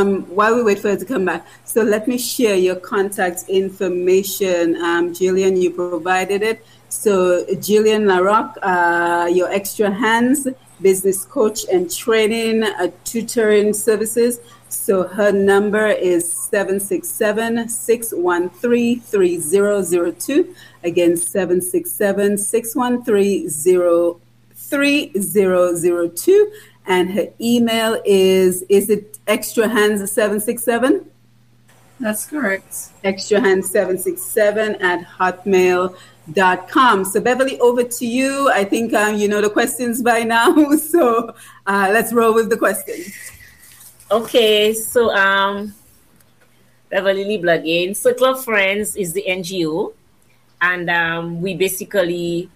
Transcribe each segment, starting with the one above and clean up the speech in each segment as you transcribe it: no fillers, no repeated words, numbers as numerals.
while we wait for her to come back, so let me share your contact information. Jillian, you provided it. So Jillian Larocque, your Extra Hands business coach and training, tutoring services. So her number is 767-613-3002. Again, 767-613-3002. And her email is it Extra Hands 767? That's correct. Extra Hands 767 at hotmail.com. So Beverly, over to you. I think you know the questions by now. So let's roll with the questions. Okay, so Beverly Libla again. Circle of Friends is the NGO, and we basically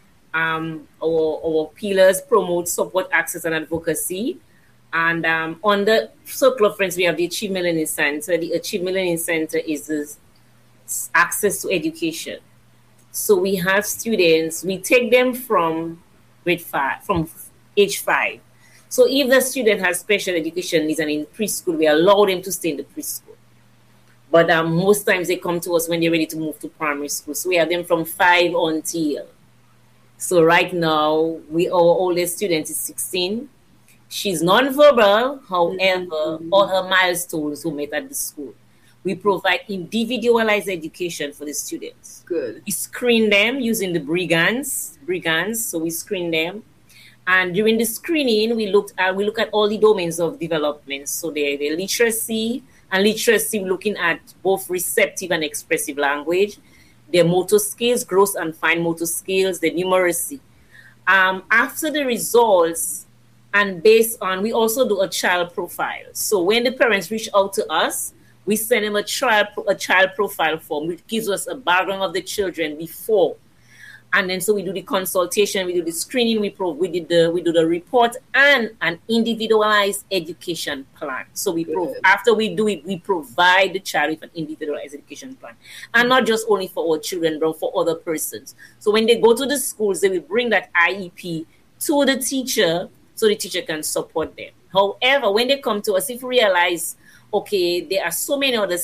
our pillars promote, support, access, and advocacy. And on the Circle of Friends, we have the Achievement Learning Center. The Achievement Learning Center is the access to education. So we have students, we take them from from age 5. So if the student has special education needs and in preschool, we allow them to stay in the preschool. But most times they come to us when they're ready to move to primary school. So we have them from 5 until. So right now, our oldest student is 16. She's nonverbal, however, all her milestones were met at the school. We provide individualized education for the students. Good. We screen them using the brigands. So we screen them. And during the screening, we look at all the domains of development. So the literacy, looking at both receptive and expressive language, their motor skills, gross and fine motor skills, the numeracy. After the results, and based on, we also do a child profile. So when the parents reach out to us, we send them a child profile form, which gives us a background of the children before. And then so we do the consultation, we do the screening, we do the report and an individualized education plan. So after we do it, we provide the child with an individualized education plan. And not just only for our children, but for other persons. So when they go to the schools, they will bring that IEP to the teacher so the teacher can support them. However, when they come to us, if we realize, okay, there are so many other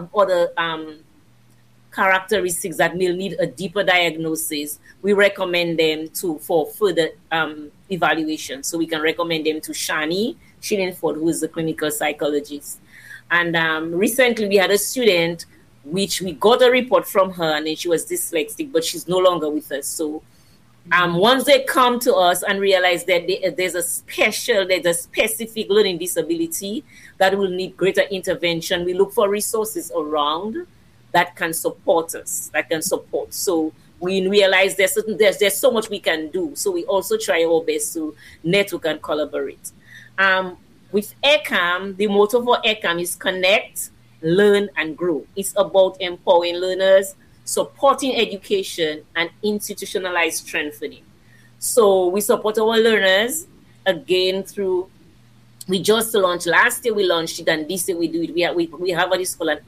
characteristics that may need a deeper diagnosis, we recommend them for further evaluation. So we can recommend them to Shani Shillingford, who is the clinical psychologist. And recently we had a student, which we got a report from her, and then she was dyslexic, but she's no longer with us. So once they come to us and realize that there's a specific learning disability that will need greater intervention, we look for resources around that can support us, So we realize there's so much we can do. So we also try our best to network and collaborate. With ECAM, the motto for ECAM is connect, learn, and grow. It's about empowering learners, supporting education, and institutionalized strengthening. So we support our learners, again, through, we just launched, last year we launched it, and this year we do it. We have what is called an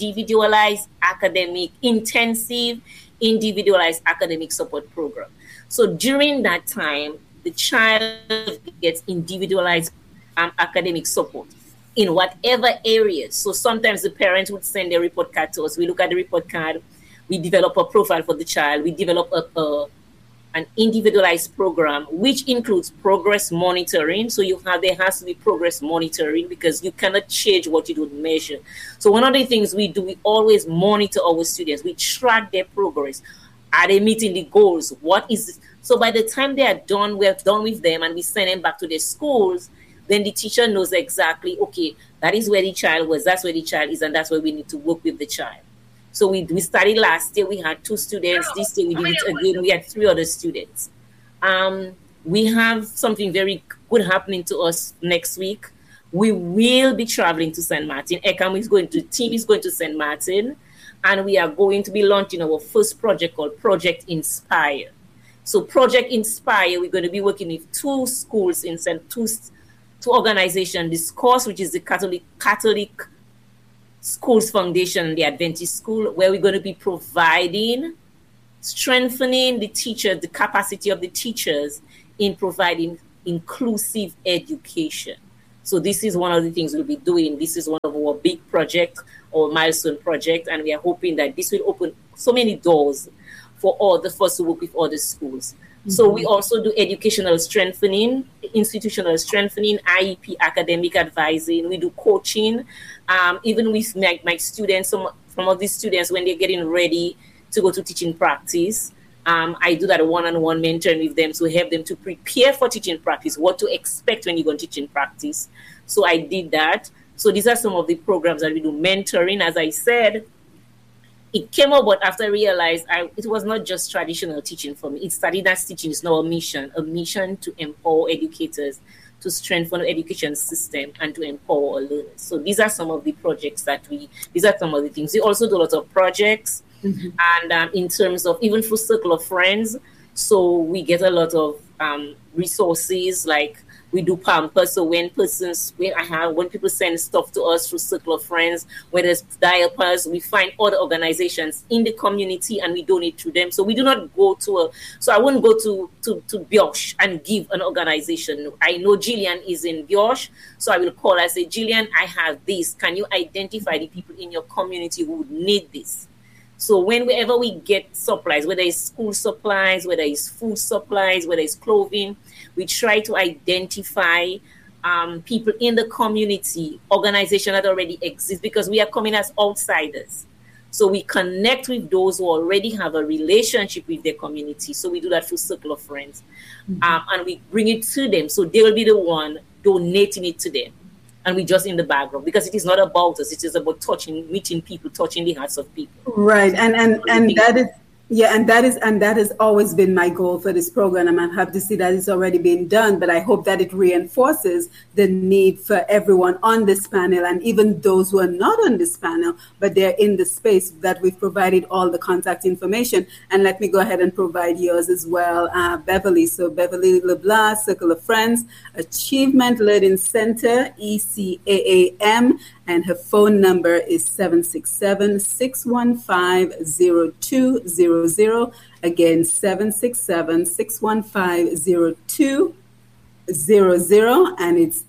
intensive individualized academic support program. So during that time, the child gets individualized academic support in whatever areas. So sometimes the parents would send their report card to us. We look at the report card, we develop a profile for the child, we develop an individualized program, which includes progress monitoring. So there has to be progress monitoring because you cannot change what you don't measure. So one of the things we do, we always monitor our students. We track their progress. Are they meeting the goals? What is it? So by the time they are done, we're done with them and we send them back to their schools, then the teacher knows exactly, okay, that is where the child was, that's where the child is, and that's where we need to work with the child. So we started last year, we had 2 students. This year we did it again, we had 3 other students. We have something very good happening to us next week. We will be traveling to St. Martin. Team is going to St. Martin, and we are going to be launching our first project called Project Inspire. So Project Inspire, we're going to be working with 2 schools in two organizations. This course, which is the Catholic Schools Foundation and the Adventist School, where we're going to be strengthening the teachers, the capacity of the teachers in providing inclusive education. So this is one of the things we'll be doing. This is one of our big projects or milestone project, and we are hoping that this will open so many doors for all the first to work with all the schools. So we also do educational strengthening, institutional strengthening, IEP academic advising. We do coaching, even with my students, some of these students, when they're getting ready to go to teaching practice. I do that one-on-one mentoring with them to help them to prepare for teaching practice, what to expect when you go to teaching practice. So I did that. So these are some of the programs that we do. Mentoring, as I said, it came about after I realized it was not just traditional teaching for me. It started as teaching. It's now a mission to empower educators, to strengthen the education system, and to empower our learners. So these are some of the projects these are some of the things. We also do a lot of projects, and in terms of even for Circle of Friends, so we get a lot of resources, like we do Pampers. So when people send stuff to us through Circle of Friends, whether it's diapers, we find other organizations in the community and we donate to them. So we do not go so I wouldn't go to Biosh and give an organization. I know Jillian is in Biosh, so I will call and say, Jillian, I have this. Can you identify the people in your community who would need this? So whenever we get supplies, whether it's school supplies, whether it's food supplies, whether it's clothing, we try to identify people in the community, organizations that already exist, because we are coming as outsiders. So we connect with those who already have a relationship with their community. So we do that through Circle of Friends. And we bring it to them. So they will be the one donating it to them. And we just in the background, because it is not about us. It is about meeting people, touching the hearts of people. Right. And that is, yeah, and that has always been my goal for this program. And I'm happy to see that it's already been done, but I hope that it reinforces the need for everyone on this panel, and even those who are not on this panel, but they're in the space, that we've provided all the contact information. And let me go ahead and provide yours as well, Beverly. So Beverly LeBlanc, Circle of Friends, Achievement Learning Center, ECAAM, and her phone number is 767-615-0200. Again, 767-615-0200. And it's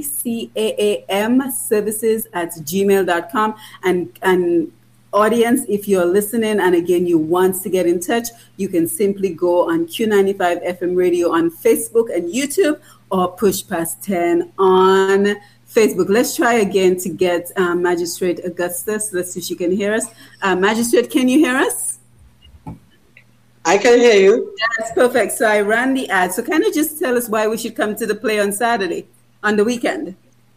ECAAMservices@gmail.com. And audience, if you're listening and again you want to get in touch, you can simply go on Q95 FM Radio on Facebook and YouTube, or Push Past 10 on Facebook. Let's try again to get Magistrate Augustus. Let's see if she can hear us. Magistrate, can you hear us? I can hear you. That's perfect. So I ran the ad. So can you just tell us why we should come to the play on Saturday, on the weekend?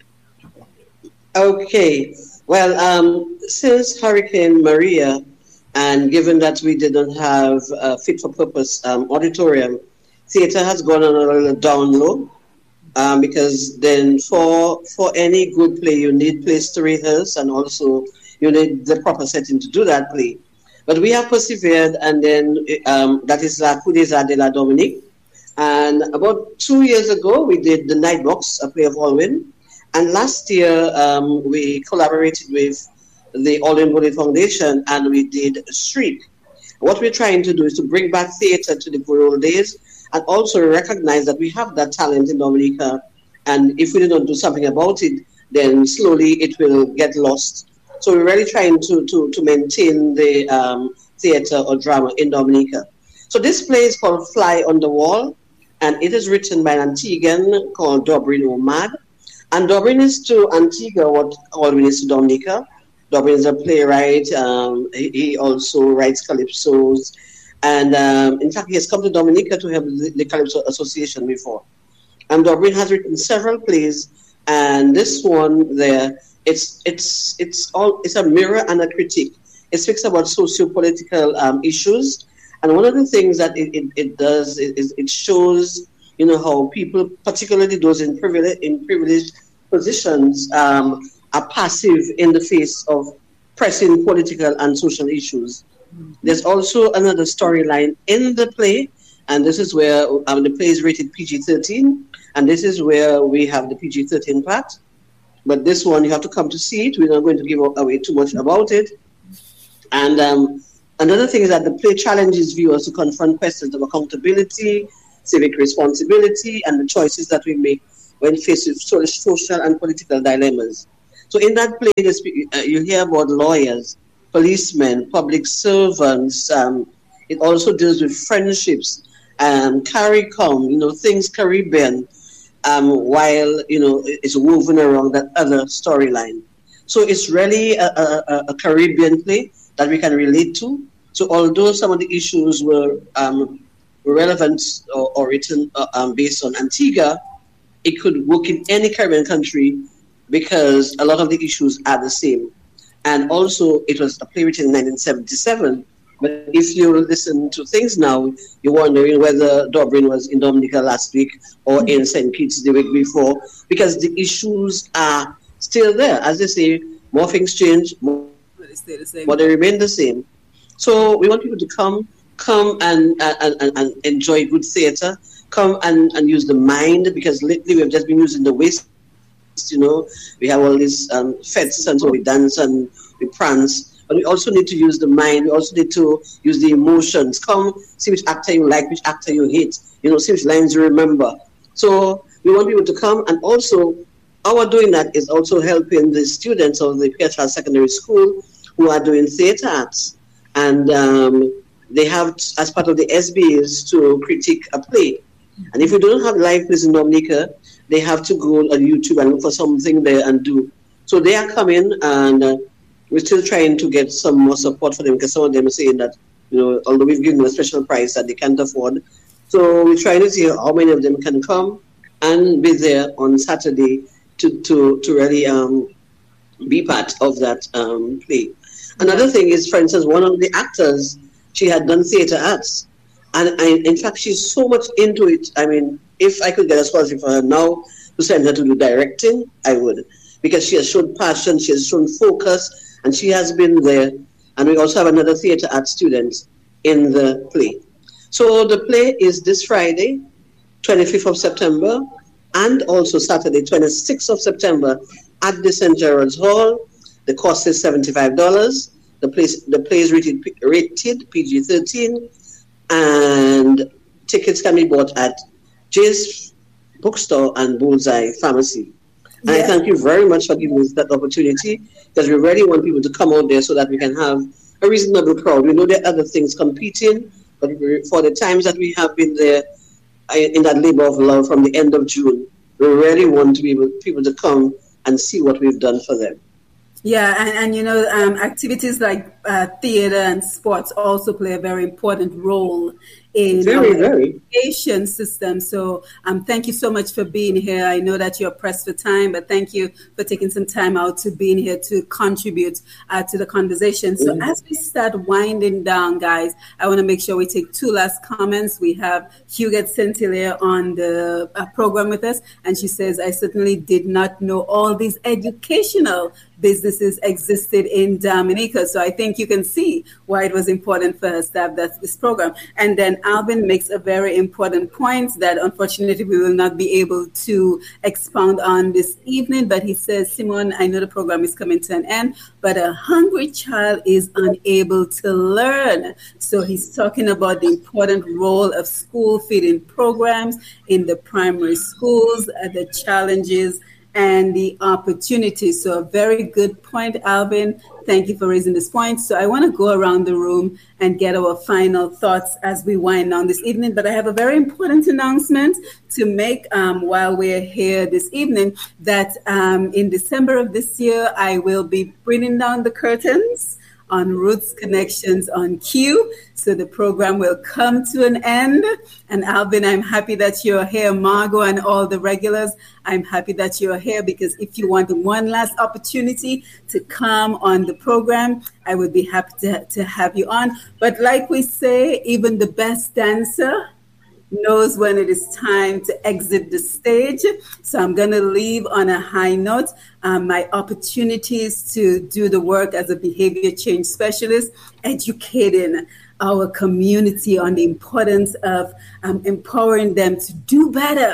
Okay. Well, since Hurricane Maria, and given that we didn't have a fit-for-purpose auditorium, theater has gone on a little down low. Because then for any good play, you need place to rehearse, and also you need the proper setting to do that play. But we have persevered, and then that is La Coup des Arts de la Dominique. And about 2 years ago, we did The Nightbox, a play of Alwyn. And last year, we collaborated with the Alwyn Bullet Foundation, and we did Street. What we're trying to do is to bring back theater to the good old days, and also recognize that we have that talent in Dominica, and if we don't do something about it, then slowly it will get lost. So we're really trying to maintain the theater or drama in Dominica. So this play is called Fly on the Wall, and it is written by an Antiguan called Dobrin Omad. And Dobrin is to Antigua what Alwyn is to Dominica. Dobrin is a playwright. He also writes calypsos. And in fact, he has come to Dominica to help the Calypso Association before. And Dobrin has written several plays, and this one there, it's a mirror and a critique. It speaks about socio-political issues, and one of the things that it does is it shows, how people, particularly those in privileged positions, are passive in the face of pressing political and social issues. There's also another storyline in the play, and this is where the play is rated PG-13, and this is where we have the PG-13 part. But this one, you have to come to see it. We're not going to give away too much about it. And another thing is that the play challenges viewers to confront questions of accountability, civic responsibility, and the choices that we make when faced with social and political dilemmas. So in that play, you hear about lawyers, policemen, public servants. It also deals with friendships, CARICOM, things Caribbean, while, it's woven around that other storyline. So it's really a Caribbean play that we can relate to. So although some of the issues were relevant or written based on Antigua, it could work in any Caribbean country because a lot of the issues are the same. And also, it was a play written in 1977. But if you listen to things now, you're wondering whether Dobrin was in Dominica last week or in St. Kitts the week before, because the issues are still there. As they say, more things change, but they remain the same. So we want people to come and enjoy good theatre, come and use the mind, because lately we've just been using the waist. We have all these fetes, and so we dance and we prance, but we also need to use the mind. We also need to use the emotions. Come, see which actor you like, which actor you hate, see which lines you remember. So we want people to come, and also our doing that is also helping the students of the Pierre Charles Secondary School who are doing theatre arts, and they have, as part of the SBAs, to critique a play. And if we don't have live plays in Dominica, they have to go on YouTube and look for something there and do. So they are coming, and we're still trying to get some more support for them, because some of them are saying that, although we've given them a special price that they can't afford. So we're trying to see how many of them can come and be there on Saturday to really be part of that play. Another thing is, for instance, one of the actors, she had done theatre arts. And in fact, she's so much into it. I mean, if I could get a scholarship for her now to send her to do directing, I would. Because she has shown passion, she has shown focus, and she has been there. And we also have another theatre art student in the play. So the play is this Friday, 25th of September, and also Saturday, 26th of September, at the St. Gerard's Hall. The cost is $75. The play is rated PG-13. And tickets can be bought at Jay's Bookstore and Bullseye Pharmacy. And I thank you very much for giving us that opportunity, because we really want people to come out there so that we can have a reasonable crowd. We know there are other things competing, but for the times that we have been there in that labor of love from the end of June, we really want to be able people to come and see what we've done for them. Yeah, and activities like theater and sports also play a very important role in our education system. So thank you so much for being here. I know that you're pressed for time, but thank you for taking some time out to being here to contribute to the conversation. So as we start winding down, guys, I want to make sure we take two last comments. We have Huguette Saint-Hilaire on the program with us, and she says, I certainly did not know all these educational businesses existed in Dominica. So I think you can see why it was important for us to have this program. And then Alvin makes a very important point that unfortunately we will not be able to expound on this evening. But he says, Simone, I know the program is coming to an end, but a hungry child is unable to learn. So he's talking about the important role of school feeding programs in the primary schools, the challenges and the opportunities. So a very good point, Alvin. Thank you for raising this point. So I want to go around the room and get our final thoughts as we wind down this evening. But I have a very important announcement to make while we're here this evening, that in December of this year, I will be bringing down the curtains on Roots Connections on Q. So the program will come to an end. And Alvin, I'm happy that you're here. Margot and all the regulars, I'm happy that you're here, because if you want one last opportunity to come on the program, I would be happy to have you on. But like we say, even the best dancer knows when it is time to exit the stage. So I'm going to leave on a high note. My opportunities to do the work as a behavior change specialist, educating our community on the importance of empowering them to do better,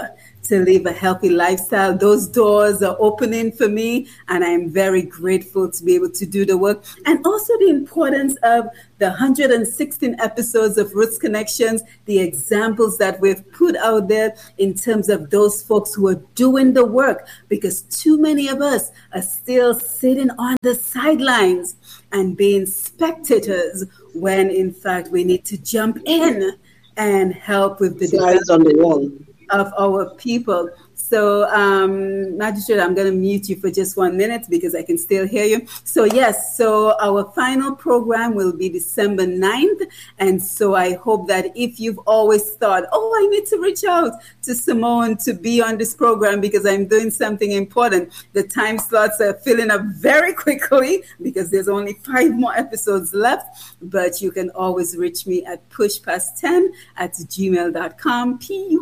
to live a healthy lifestyle. Those doors are opening for me, and I'm very grateful to be able to do the work. And also the importance of the 116 episodes of Roots Connections, the examples that we've put out there in terms of those folks who are doing the work, because too many of us are still sitting on the sidelines and being spectators when in fact we need to jump in and help with the slides on the wall of our people. So, Magistrate, I'm going to mute you for just 1 minute because I can still hear you. So, yes, so our final program will be December 9th. And so I hope that if you've always thought, oh, I need to reach out to Simone to be on this program because I'm doing something important, the time slots are filling up very quickly because there's only 5 more episodes left. But you can always reach me at pushpast10@gmail.com,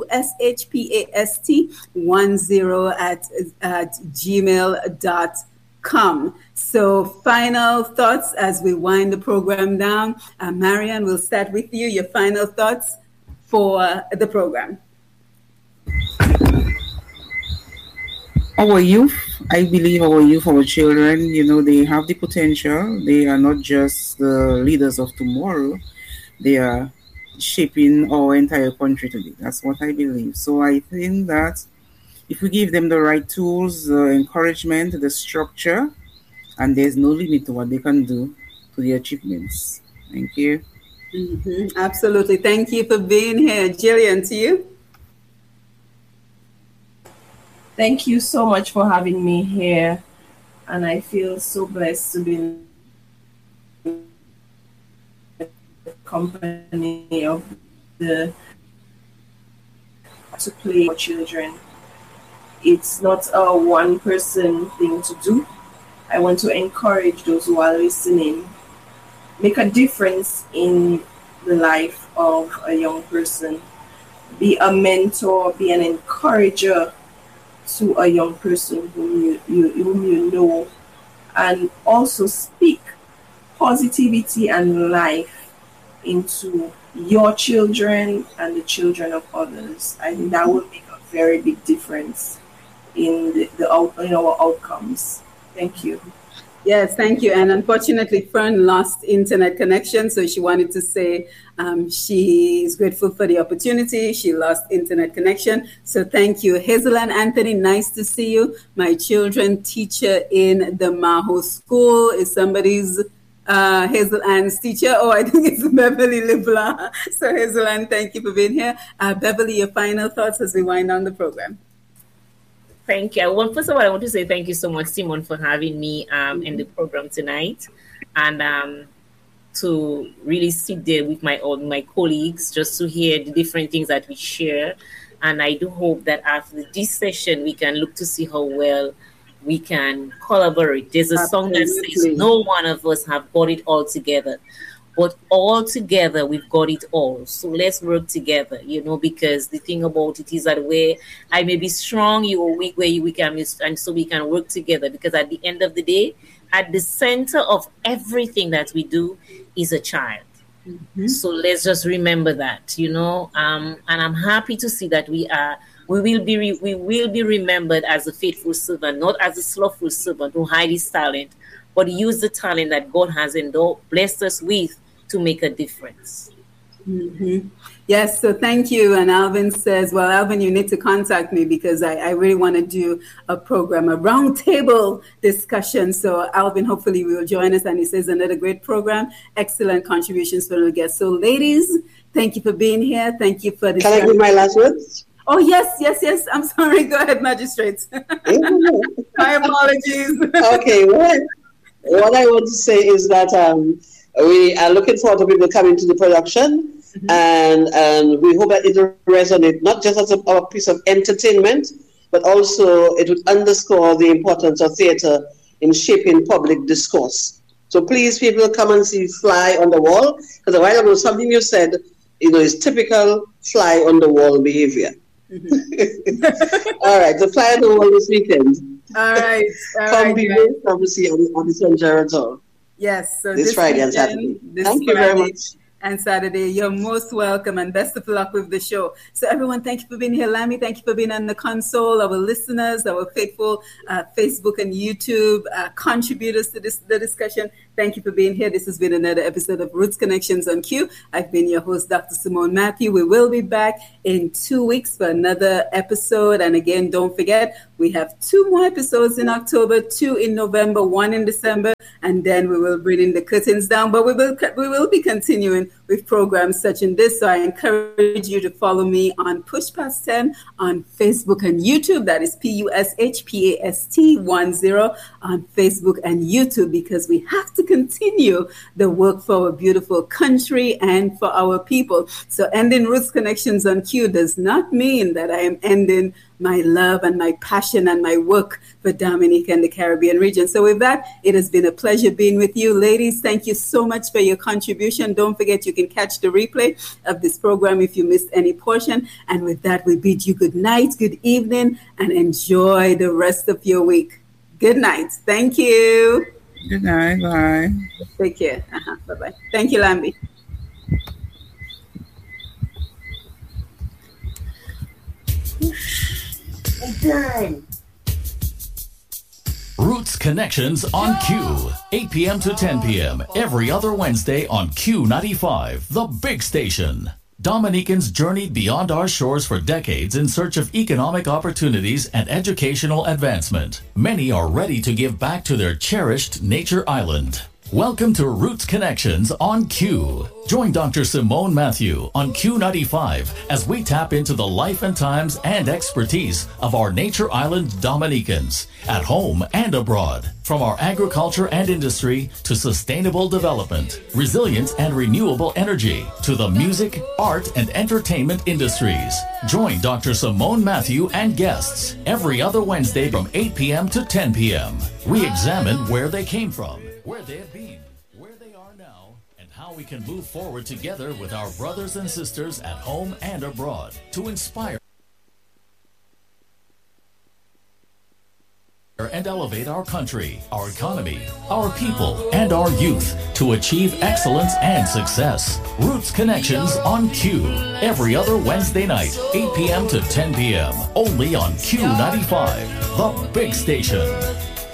pushpast10 at gmail.com. So final thoughts as we wind the program down. Marian, we'll start with you. Your final thoughts for the program. Our youth, I believe our youth, our children, they have the potential. They are not just the leaders of tomorrow. They are shaping our entire country today. That's what I believe. So I think that if we give them the right tools, the encouragement, the structure, and there's no limit to what they can do to the achievements. Thank you. Mm-hmm. Absolutely. Thank you for being here. Jillian, to you. Thank you so much for having me here. And I feel so blessed to be in the company of to play with children. It's not a one-person thing to do. I want to encourage those who are listening, make a difference in the life of a young person. Be a mentor, be an encourager to a young person whom you know, and also speak positivity and life into your children and the children of others. I think that will make a very big difference in our outcomes. Thank you. Yes, thank you. And unfortunately, Fern lost internet connection, so she wanted to say she is grateful for the opportunity. She lost internet connection. So thank you. Hazel and Anthony, nice to see you. My children teacher in the Maho School is somebody's Hazel Ann's teacher. Oh, I think it's Beverly LeBlanc. So Hazel Ann, thank you for being here. Beverly, your final thoughts as we wind down the program. Thank you. Well, first of all, I want to say thank you so much, Simon, for having me in the program tonight, and to really sit there with my colleagues just to hear the different things that we share. And I do hope that after this session, we can look to see how well we can collaborate. There's a song that says, no one of us have got it all together, but all together we've got it all. So let's work together, because the thing about it is that where I may be strong, you are weak, where you weak, and so we can work together, because at the end of the day, at the center of everything that we do is a child. Mm-hmm. So let's just remember that, and I'm happy to see that we will be remembered as a faithful servant, not as a slothful servant who hide his talent, but use the talent that God has blessed us with to make a difference. Mm-hmm. Yes, so thank you. And Alvin says, well, Alvin, you need to contact me because I really want to do a program, a roundtable discussion. So Alvin, hopefully will join us. And he says another great program, excellent contributions from the guests. So ladies, thank you for being here. Thank you for this. Can I give my last words? Oh, yes. I'm sorry. Go ahead, Magistrate. My apologies. Okay, what I want to say is that we are looking forward to people coming to the production, mm-hmm. and we hope that it will resonate not just as a piece of entertainment, but also it would underscore the importance of theatre in shaping public discourse. So please, people, come and see Fly on the Wall, because a while ago something you said, is typical fly on the wall behavior. Mm-hmm. All right, the Fly on the Wall this weekend. All right. People come to see on the St. Gerard's Hall. Yes. So this Friday and Saturday. Thank you very much. and Saturday. You're most welcome and best of luck with the show. So everyone, thank you for being here. Lami, thank you for being on the console. Our listeners, our faithful Facebook and YouTube contributors to the discussion, thank you for being here. This has been another episode of Roots Connections on Q. I've been your host, Dr. Simone Matthew. We will be back in 2 weeks for another episode. And again, don't forget, we have 2 more episodes in October, 2 in November, 1 in December, and then we will bring in the curtains down. But we will be continuing with programs such as this. So I encourage you to follow me on Push Past 10 on Facebook and YouTube. That is PUSHPAST10 on Facebook and YouTube, because we have to continue the work for our beautiful country and for our people. So ending Roots Connections on Q does not mean that I am ending my love and my passion and my work for Dominica and the Caribbean region. So with that, it has been a pleasure being with you. Ladies, thank you so much for your contribution. Don't forget, you can catch the replay of this program if you missed any portion. And with that, we bid you good night, good evening, and enjoy the rest of your week. Good night. Thank you. Good night. Bye. Take care. Bye-bye. Thank you, Lambi. Done. Roots Connections on Q, 8 p.m. to 10 p.m. every other Wednesday on Q95, the big station. Dominicans journeyed beyond our shores for decades in search of economic opportunities and educational advancement. Many are ready to give back to their cherished nature island. Welcome to Roots Connections on Q. Join Dr. Simone Matthew on Q95 as we tap into the life and times and expertise of our nature island Dominicans, at home and abroad. From our agriculture and industry to sustainable development, resilience and renewable energy, to the music, art, and entertainment industries. Join Dr. Simone Matthew and guests every other Wednesday from 8 p.m. to 10 p.m. We examine where they came from, where they have been, where they are now, and how we can move forward together with our brothers and sisters at home and abroad to inspire and elevate our country, our economy, our people, and our youth to achieve excellence and success. Roots Connections on Q, every other Wednesday night, 8 p.m. to 10 p.m. only on Q95, the big station.